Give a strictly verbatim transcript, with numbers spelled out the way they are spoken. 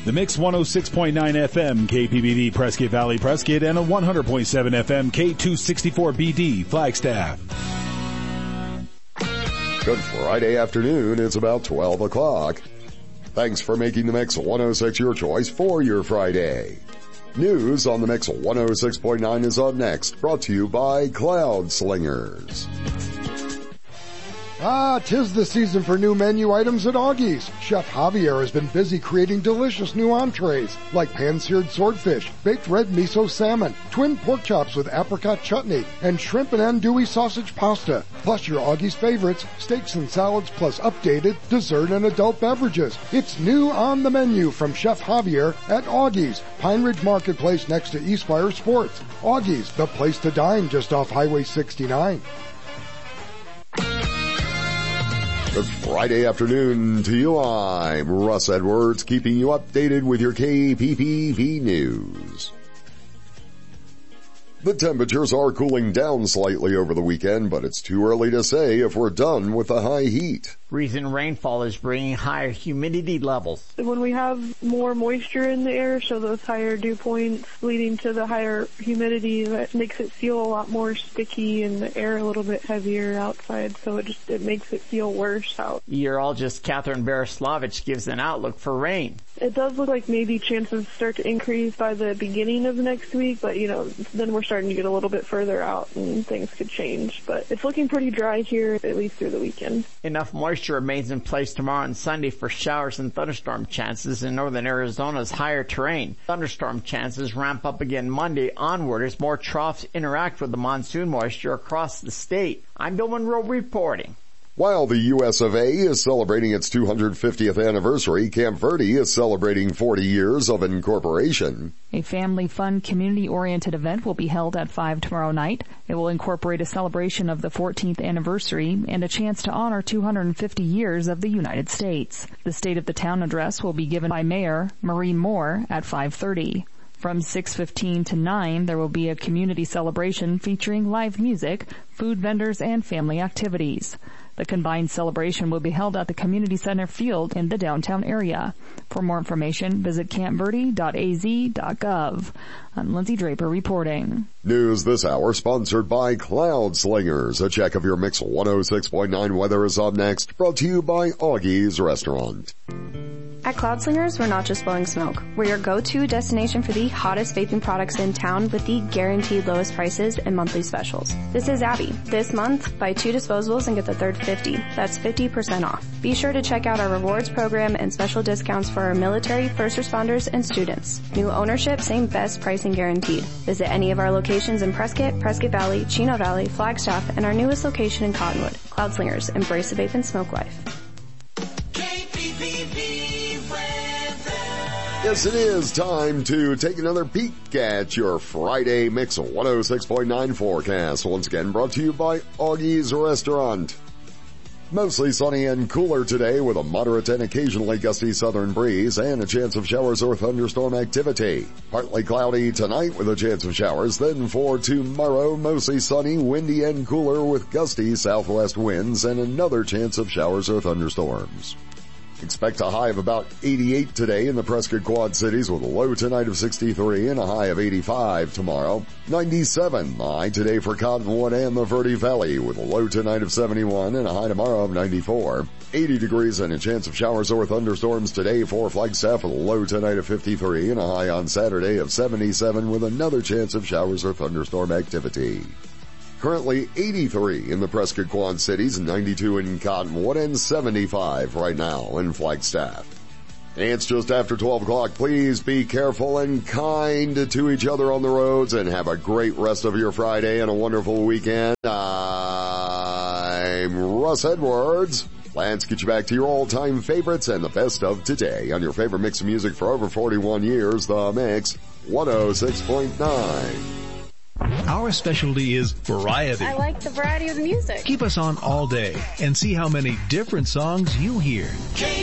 The Mix one oh six point nine F M, K P B D, Prescott Valley, Prescott, and a one hundred point seven F M, K two sixty-four B D, Flagstaff. Good Friday afternoon. It's about twelve o'clock. Thanks for making the Mix one oh six your choice for your Friday. News on the Mix one oh six point nine is up next, brought to you by Cloud Slingers. Ah, 'tis the season for new menu items at Augie's. Chef Javier has been busy creating delicious new entrees, like pan-seared swordfish, baked red miso salmon, twin pork chops with apricot chutney, and shrimp and andouille sausage pasta. Plus your Augie's favorites, steaks and salads, plus updated dessert and adult beverages. It's new on the menu from Chef Javier at Augie's, Pine Ridge Marketplace next to Eastfire Sports. Augie's, the place to dine just off Highway sixty-nine. Good Friday afternoon to you. I'm Russ Edwards, keeping you updated with your K P P V news. The temperatures are cooling down slightly over the weekend, but it's too early to say if we're done with the high heat. Recent rainfall is bringing higher humidity levels. When we have more moisture in the air, so those higher dew points leading to the higher humidity, that makes it feel a lot more sticky and the air a little bit heavier outside, so it just it makes it feel worse out. Meteorologist Catherine Bereslavich gives an outlook for rain. It does look like maybe chances start to increase by the beginning of next week, but you know, then we're starting to get a little bit further out and things could change. But it's looking pretty dry here, at least through the weekend. Enough moisture remains in place tomorrow and Sunday for showers and thunderstorm chances in northern Arizona's higher terrain. Thunderstorm chances ramp up again Monday onward as more troughs interact with the monsoon moisture across the state. I'm Bill Monroe reporting. While the U S of A is celebrating its two hundred fiftieth anniversary, Camp Verde is celebrating forty years of incorporation. A family fun, community-oriented event will be held at five tomorrow night. It will incorporate a celebration of the fourteenth anniversary and a chance to honor two hundred fifty years of the United States. The State of the Town address will be given by Mayor Marie Moore at five thirty. From six fifteen to nine, there will be a community celebration featuring live music, food vendors, and family activities. The combined celebration will be held at the Community Center Field in the downtown area. For more information, visit camp verde dot a z dot gov. I'm Lindsay Draper reporting. News this hour sponsored by Cloud Slingers. A check of your Mix one oh six point nine weather is up next, brought to you by Augie's Restaurant. At Cloud Slingers, we're not just blowing smoke. We're your go-to destination for the hottest vaping products in town with the guaranteed lowest prices and monthly specials. This is Abby. This month, buy two disposables and get the third fifty. That's fifty percent off. Be sure to check out our rewards program and special discounts for our military, first responders, and students. New ownership, same best pricing guaranteed. Visit any of our locations in Prescott, Prescott Valley, Chino Valley, Flagstaff, and our newest location in Cottonwood. Cloud Slingers, embrace the vape and smoke life. Yes, it is time to take another peek at your Friday Mix one oh six point nine forecast. Once again, brought to you by Augie's Restaurant. Mostly sunny and cooler today with a moderate and occasionally gusty southern breeze and a chance of showers or thunderstorm activity. Partly cloudy tonight with a chance of showers. Then for tomorrow, mostly sunny, windy and cooler with gusty southwest winds and another chance of showers or thunderstorms. Expect a high of about eighty-eight today in the Prescott Quad Cities with a low tonight of sixty-three and a high of eighty-five tomorrow. ninety-seven the high today for Cottonwood and the Verde Valley with a low tonight of seventy-one and a high tomorrow of ninety-four. eighty degrees and a chance of showers or thunderstorms today for Flagstaff with a low tonight of fifty-three and a high on Saturday of seventy-seven with another chance of showers or thunderstorm activity. Currently eighty-three in the Prescott Quad Cities, ninety-two in Cottonwood, and seventy-five right now in Flagstaff. It's just after twelve o'clock. Please be careful and kind to each other on the roads and have a great rest of your Friday and a wonderful weekend. I'm Russ Edwards. Let's get you back to your all-time favorites and the best of today on your favorite mix of music for over forty-one years, The Mix one oh six point nine. Our specialty is variety. I like the variety of the music. Keep us on all day and see how many different songs you hear.